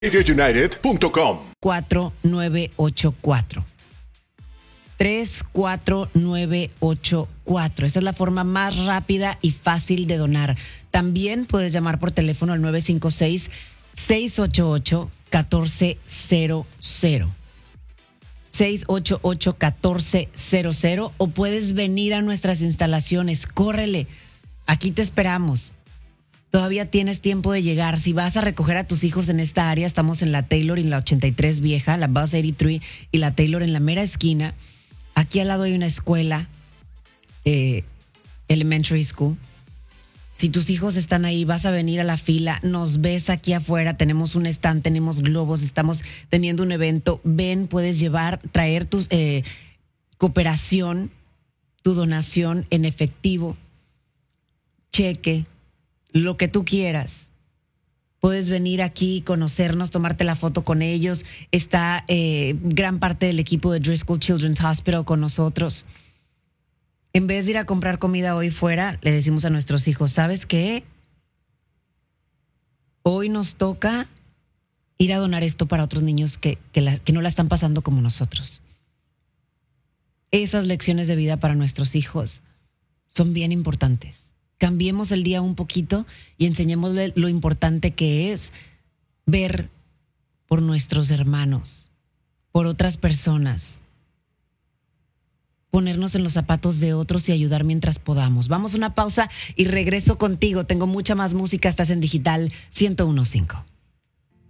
RadioUnited.com 4984. 34984. Esa es la forma más rápida y fácil de donar. También puedes llamar por teléfono al 956-688-1400. 688-1400. O puedes venir a nuestras instalaciones. Córrele. Aquí te esperamos. Todavía tienes tiempo de llegar. Si vas a recoger a tus hijos en esta área, estamos en la Taylor y en la 83 vieja, la Bus 83 y la Taylor en la mera esquina. Aquí al lado hay una escuela, elementary school. Si tus hijos están ahí, vas a venir a la fila, nos ves aquí afuera, tenemos un stand, tenemos globos, estamos teniendo un evento. Ven, puedes traer tu cooperación, tu donación en efectivo, cheque, lo que tú quieras. Puedes venir aquí, conocernos, tomarte la foto con ellos. Está gran parte del equipo de Driscoll Children's Hospital con nosotros. En vez de ir a comprar comida hoy fuera, le decimos a nuestros hijos, ¿sabes qué? Hoy nos toca ir a donar esto para otros niños que no la están pasando como nosotros. Esas lecciones de vida para nuestros hijos son bien importantes. Cambiemos el día un poquito y enseñémosle lo importante que es ver por nuestros hermanos, por otras personas, ponernos en los zapatos de otros y ayudar mientras podamos. Vamos a una pausa y regreso contigo. Tengo mucha más música. Estás en Digital 101.5.